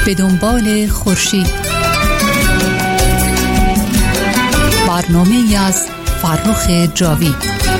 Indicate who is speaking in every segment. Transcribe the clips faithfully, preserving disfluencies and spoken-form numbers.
Speaker 1: به دنبال خورشید، برنامه‌ای از فرخ جاوید.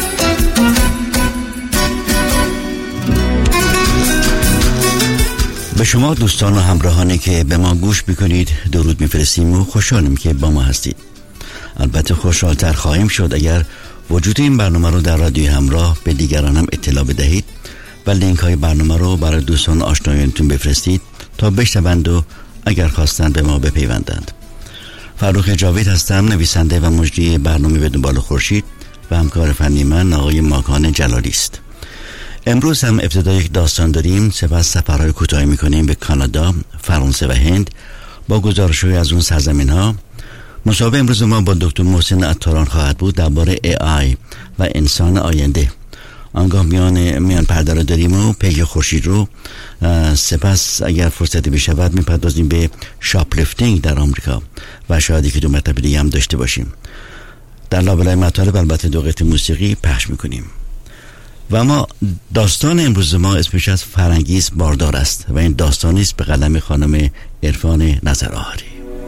Speaker 2: به شما دوستان و همراهانی که به ما گوش میکنید درود میفرستیم و خوشحالیم که با ما هستید. البته خوشحالتر خواهیم شد اگر وجود این برنامه رو در رادیو همراه به دیگران هم اطلاع بدهید و لینک های برنامه رو برای دوستان آشنایانتون بفرستید تا بشنوند و اگر خواستند به ما بپیوندند. فرخ جاوید هستم، نویسنده و مجری برنامه به دنبال خورشید و همکار فنی من آقای ماکان جلالی است. امروز هم ابتدا یک داستان داریم، سپس سفرهای کوتاهی میکنیم به کانادا، فرانسه و هند با گزارش‌های از اون سرزمین‌ها. مصاحبه امروز ما با دکتر محسن عطاران خواهد بود درباره ای آی و انسان آینده. آنگاه میان میان پرده رو داریم و پیک خورشید رو، سپس اگر فرصتی بشود میپردازیم به شاپلیفتینگ در آمریکا و شاید یکی دو مطلب دیگه هم داشته باشیم. در لابلای مطالب البته دو قطعه موسیقی پخش میکنیم. و ما داستان امروز ما اسمش از فرنگیس باردار است و این داستانی است به قلم خانم عرفان نظرآهاری.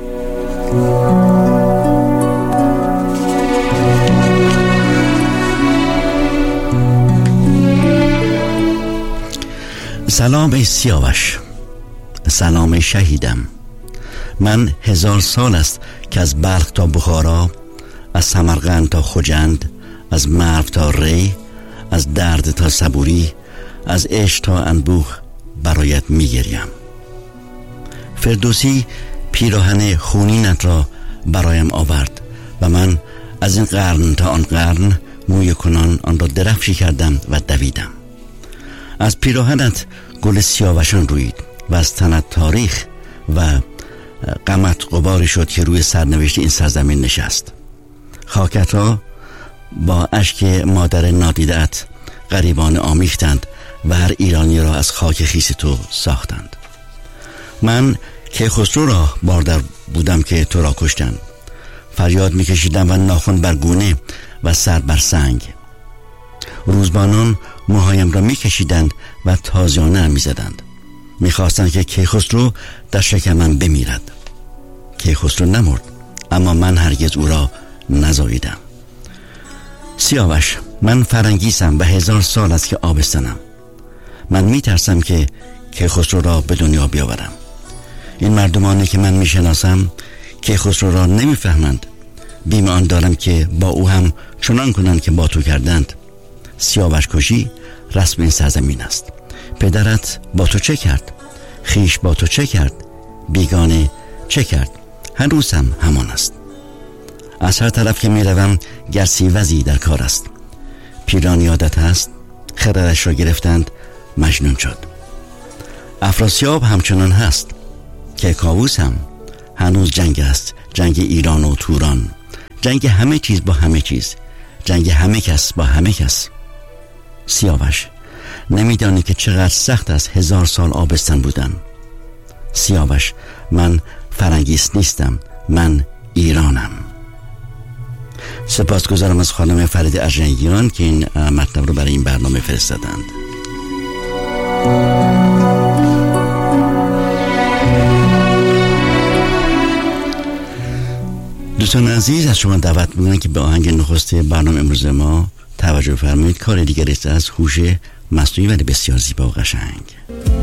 Speaker 2: سلام ای سیاوش، سلام ای شهیدم. من هزار سال است که از بلخ تا بخارا، از سمرقند تا خجند، از مرو تا ری، از درد تا صبوری، از عشق تا انبوه برایت میگریم. فردوسی پیراهن خونینت را برایم آورد و من از این قرن تا آن قرن موی کنان آن را درفشی کردم و دویدم. از پیراهنت گل سیاوشان روید و از تنت تاریخ و غمت غباری شد که روی سرنوشت این سرزمین نشست. خاکت را با اشک مادر نادیده‌ات غریبان آمیختند و هر ایرانی را از خاک خیس تو ساختند. من کیخسرو را باردار بودم که تو را کشتند. فریاد میکشیدم و ناخن بر گونه و سر بر سنگ. روزبانان موهایم را میکشیدند و تازیانه میزدند. میخواستند که کیخسرو در شکمم بمیرد. کیخسرو نمرد، اما من هرگز او را نزاییدم. سیاوش، من فرنگیسم و هزار سال است که آبستنم. من میترسم که کیخسرو را به دنیا بیاورم. این مردمانی که من میشناسم کیخسرو را نمیفهمند. بیم آن دارم که با او هم چنان کنند که با تو کردند. سیاوش کشی رسم این سرزمین است. پدرت با تو چه کرد؟ خیش با تو چه کرد؟ بیگانه چه کرد؟ هنوز هم همان است. از هر طرف که می روم گرسیوزی در کار است. پیران یادت هست؟ خردش را گرفتند، مجنون شد. افراسیاب همچنان هست. که کاووس هم هنوز جنگ است. جنگ ایران و توران، جنگ همه چیز با همه چیز، جنگ همه کس با همه کس. سیاوش، نمیدانی که چقدر سخت است هزار سال آبستن بودن. سیاوش، من فرنگیس نیستم، من ایرانم. سپاسگزارم از خانم فرید ارجنگیان که این مطلب رو برای این برنامه فرستادند. دوستان عزیز، از شما دعوت می‌کنم که به آهنگ نخست برنامه امروز ما توجه فرمایید. کار دیگری است از هوش مصنوعی ولی بسیار زیبا و قشنگ.